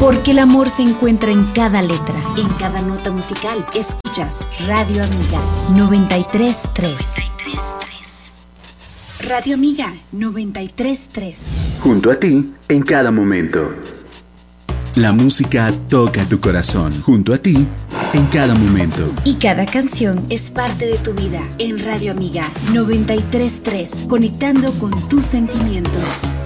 Porque el amor se encuentra en cada letra, en cada nota musical. Escuchas Radio Amiga 93.3. Radio Amiga 93.3. Junto a ti, en cada momento. La música toca tu corazón. Junto a ti, en cada momento. Y cada canción es parte de tu vida. En Radio Amiga 93.3. Conectando con tus sentimientos.